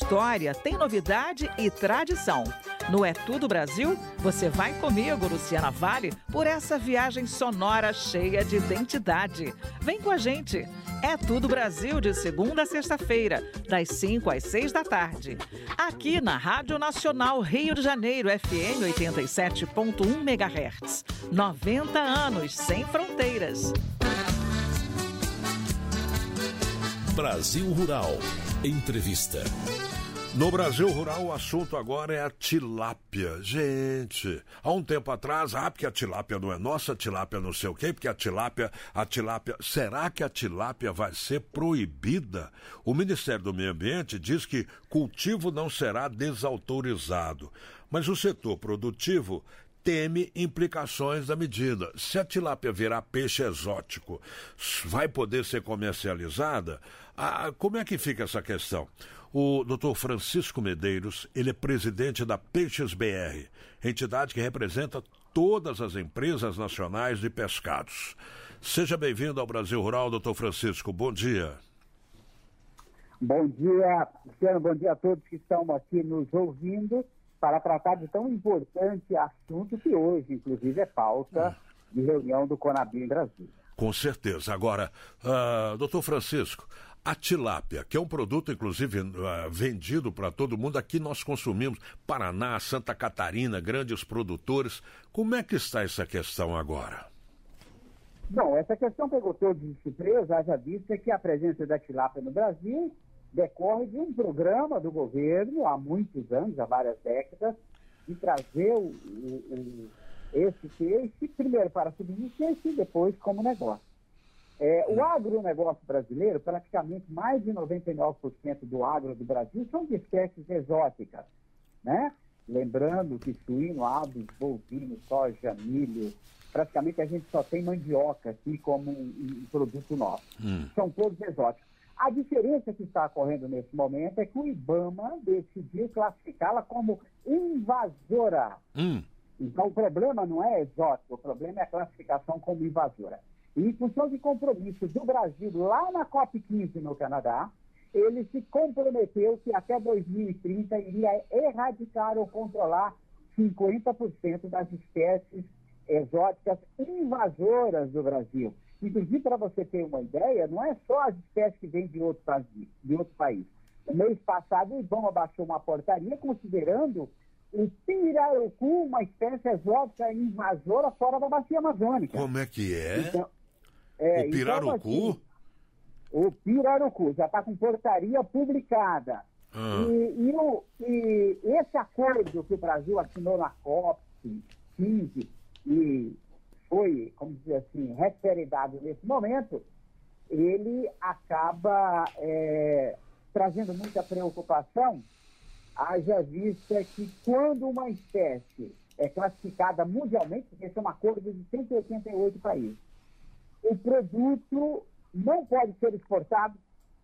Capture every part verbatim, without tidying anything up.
história, tem novidade e tradição. No É Tudo Brasil, você vai comigo, Luciana Vale, por essa viagem sonora cheia de identidade. Vem com a gente. É Tudo Brasil, de segunda a sexta-feira, das cinco às seis da tarde. Aqui na Rádio Nacional Rio de Janeiro, F M oitenta e sete ponto um megahertz. noventa anos sem fronteiras. Brasil Rural. Entrevista. No Brasil Rural, o assunto agora é a tilápia. Gente, há um tempo atrás, ah, porque a tilápia não é nossa, a tilápia não sei o quê, porque a tilápia, a tilápia... Será que a tilápia vai ser proibida? O Ministério do Meio Ambiente diz que cultivo não será desautorizado, mas o setor produtivo teme implicações da medida. Se a tilápia virar peixe exótico, vai poder ser comercializada? Ah, como é que fica essa questão? O doutor Francisco Medeiros, ele é presidente da Peixes B R, entidade que representa todas as empresas nacionais de pescados. Seja bem-vindo ao Brasil Rural, doutor Francisco. Bom dia. Bom dia, Luciano. Bom dia a todos que estão aqui nos ouvindo para tratar de tão importante assunto que hoje, inclusive, é pauta de reunião do Conabio em Brasília. Com certeza. Agora, uh, doutor Francisco, a tilápia, que é um produto, inclusive, uh, vendido para todo mundo, aqui nós consumimos, Paraná, Santa Catarina, grandes produtores. Como é que está essa questão agora? Bom, essa questão pegou todos de surpresa, haja vista que a presença da tilápia no Brasil decorre de um programa do governo há muitos anos, há várias décadas, de trazer o, o, o, esse peixe, primeiro para subsistência e depois como negócio. É, o agronegócio brasileiro, praticamente mais de noventa e nove por cento do agro do Brasil são de espécies exóticas, né? Lembrando que suíno, aves, bovino, soja, milho, praticamente a gente só tem mandioca aqui como um, um produto nosso. Hum. São todos exóticos. A diferença que está ocorrendo nesse momento é que o IBAMA decidiu classificá-la como invasora. Hum. Então o problema não é exótico, o problema é a classificação como invasora. E em função de compromissos do Brasil lá na COP quinze no Canadá, ele se comprometeu que até dois mil e trinta iria erradicar ou controlar cinquenta por cento das espécies exóticas invasoras do Brasil. Inclusive, para você ter uma ideia, não é só as espécies que vêm de outro país. De outro país. No mês passado, o IBAMA baixou uma portaria considerando o pirarucu uma espécie exótica invasora fora da bacia amazônica. Como é que é? Então, é o pirarucu? Então, assim, o pirarucu já está com portaria publicada. Ah. E, e, o, e esse acordo que o Brasil assinou na COP quinze e foi, como dizer assim, referendado nesse momento, ele acaba é, trazendo muita preocupação, haja vista que quando uma espécie é classificada mundialmente, porque esse é um acordo de cento e oitenta e oito países, o produto não pode ser exportado,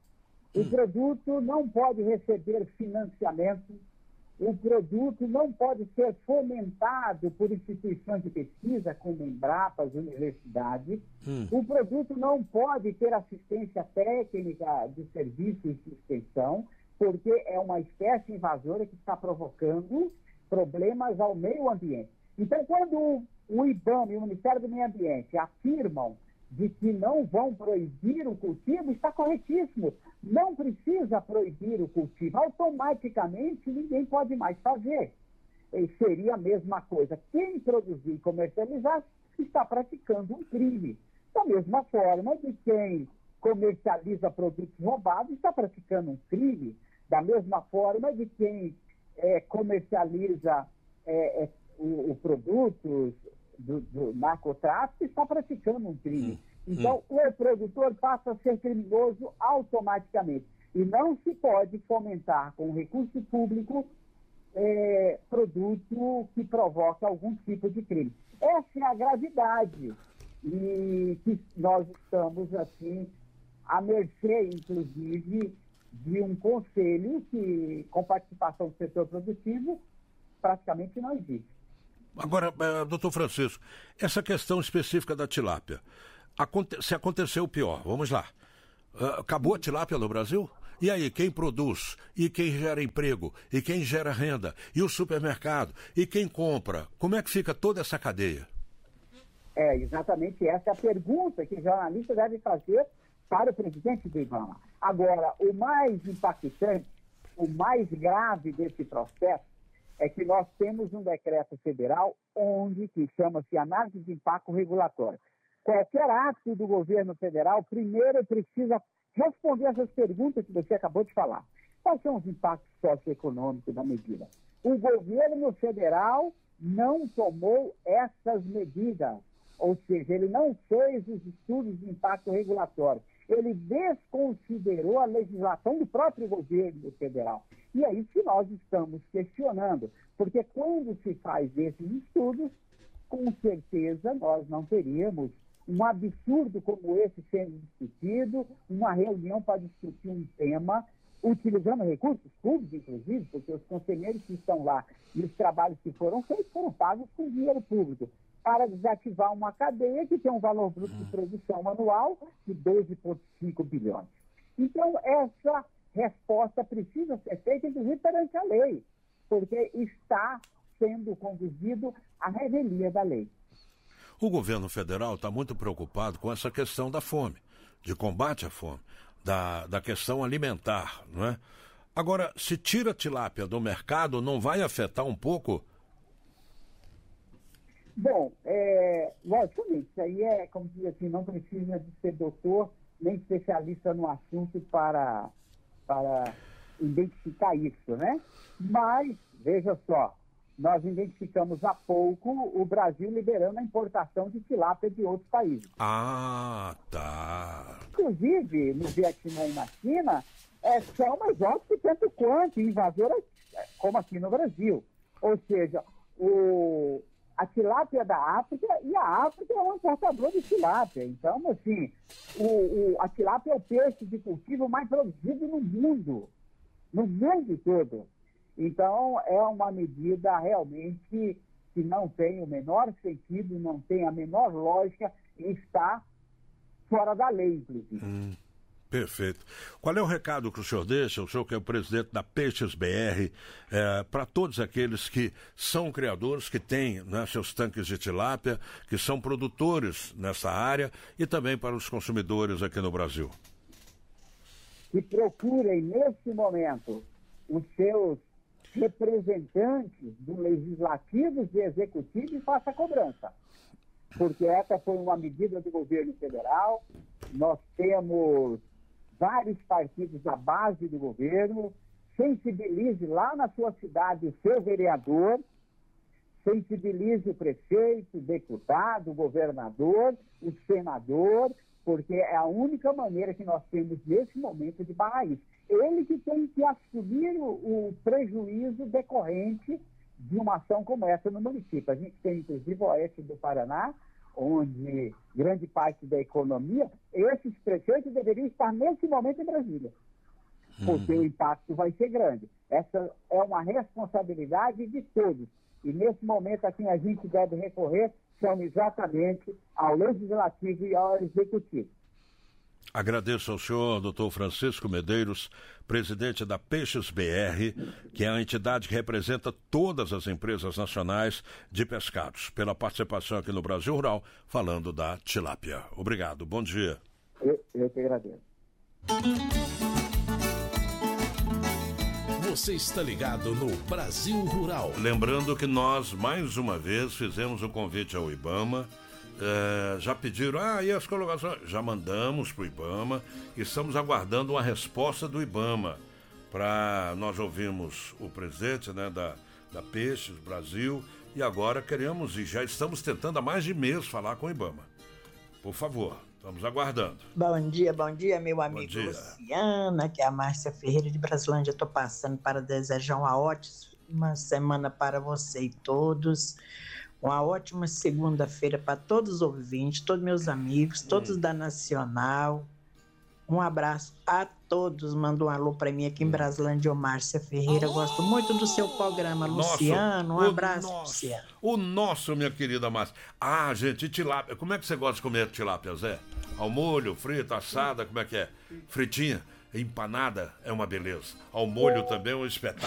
o produto não pode receber financiamento, o produto não pode ser fomentado por instituições de pesquisa, como Embrapas, universidades. Hum. O produto não pode ter assistência técnica de serviços de extensão, porque é uma espécie invasora que está provocando problemas ao meio ambiente. Então, quando o IBAMA e o Ministério do Meio Ambiente afirmam de que não vão proibir o cultivo, está corretíssimo. Não precisa proibir o cultivo. Automaticamente, ninguém pode mais fazer. E seria a mesma coisa. Quem produzir e comercializar está praticando um crime. Da mesma forma que quem comercializa produtos roubados está praticando um crime. Da mesma forma de quem é, comercializa é, é, o, o produto do, do narcotráfico está praticando um crime. Então, hum. o produtor passa a ser criminoso automaticamente. E não se pode fomentar com recurso público é, produto que provoca algum tipo de crime. Essa é a gravidade. E que nós estamos, assim, à mercê, inclusive, de um conselho que, com participação do setor produtivo, praticamente não existe. Agora, doutor Francisco, essa questão específica da tilápia, aconte- se aconteceu o pior, vamos lá, uh, acabou a tilápia no Brasil? E aí, quem produz? E quem gera emprego? E quem gera renda? E o supermercado? E quem compra? Como é que fica toda essa cadeia? É, exatamente essa é a pergunta que o jornalista deve fazer para o presidente do IBAMA. Agora, o mais impactante, o mais grave desse processo é que nós temos um decreto federal onde, que chama-se análise de impacto regulatório. Qualquer ato do governo federal, primeiro precisa responder essas perguntas que você acabou de falar. Quais são os impactos socioeconômicos da medida? O governo federal não tomou essas medidas, ou seja, ele não fez os estudos de impacto regulatório. Ele desconsiderou a legislação do próprio governo federal. E é isso que nós estamos questionando, porque quando se faz esses estudos, com certeza nós não teríamos um absurdo como esse sendo discutido, uma reunião para discutir um tema, utilizando recursos públicos, inclusive, porque os conselheiros que estão lá e os trabalhos que foram feitos foram pagos com dinheiro público, para desativar uma cadeia que tem um valor bruto de produção anual de doze vírgula cinco bilhões. Então, essa resposta precisa ser feita, inclusive, perante a lei, porque está sendo conduzido à revelia da lei. O governo federal está muito preocupado com essa questão da fome, de combate à fome, da, da questão alimentar, não é? Agora, se tira a tilápia do mercado, não vai afetar um pouco? Bom, é, logicamente, isso aí é, como diz assim, não precisa de ser doutor nem especialista no assunto para, para identificar isso, né? Mas, veja só, nós identificamos há pouco o Brasil liberando a importação de tilápia de outros países. Ah, tá. Inclusive, no Vietnã e na China, é, são mais altos tanto quanto invasoras, como aqui no Brasil. Ou seja, o, a tilápia da África, e a África é um importador de tilápia. Então, assim, o, o, a tilápia é o peixe de cultivo mais produzido no mundo, no mundo todo. Então, é uma medida realmente que não tem o menor sentido, não tem a menor lógica e está fora da lei, inclusive. Hum, perfeito. Qual é o recado que o senhor deixa, o senhor que é o presidente da Peixes B R, é, para todos aqueles que são criadores, que têm, né, seus tanques de tilápia, que são produtores nessa área, e também para os consumidores aqui no Brasil? Que procurem, nesse momento, os seus representantes do legislativo e executivo e faça a cobrança. Porque essa foi uma medida do governo federal, nós temos vários partidos à base do governo, sensibilize lá na sua cidade o seu vereador, sensibilize o prefeito, o deputado, o governador, o senador, porque é a única maneira que nós temos nesse momento de barrar isso. Ele que tem que assumir o, o prejuízo decorrente de uma ação como essa no município. A gente tem, inclusive, o oeste do Paraná, onde grande parte da economia, esses prefeitos deveriam estar nesse momento em Brasília, porque uhum. o impacto vai ser grande. Essa é uma responsabilidade de todos. E nesse momento a quem a gente deve recorrer são exatamente ao Legislativo e ao Executivo. Agradeço ao senhor, doutor Francisco Medeiros, presidente da Peixes B R, que é a entidade que representa todas as empresas nacionais de pescados, pela participação aqui no Brasil Rural, falando da tilápia. Obrigado, bom dia. Eu, eu que agradeço. Você está ligado no Brasil Rural. Lembrando que nós, mais uma vez, fizemos um convite ao IBAMA. É, já pediram, ah, e as colocações? Já mandamos para o IBAMA e estamos aguardando uma resposta do IBAMA. Para nós ouvimos o presidente, né, da, da Peixes Brasil, e agora queremos, e já estamos tentando há mais de mês falar com o IBAMA. Por favor, estamos aguardando. Bom dia, bom dia, meu amigo dia. Luciana, que é a Márcia Ferreira de Brasilândia. Estou passando para desejar uma ótima semana para você e todos. Uma ótima segunda-feira para todos os ouvintes, todos meus amigos, todos hum. da Nacional. Um abraço a todos. Manda um alô para mim aqui em Brasilândia, Márcia Ferreira. Eu gosto muito do seu programa, Luciano. Um abraço, nosso, Luciano. O nosso, minha querida Márcia. Ah, gente, tilápia. Como é que você gosta de comer tilápia, Zé? Ao molho, frita, assada, como é que é? Fritinha? empanada é uma beleza. Ao molho também é um espetáculo.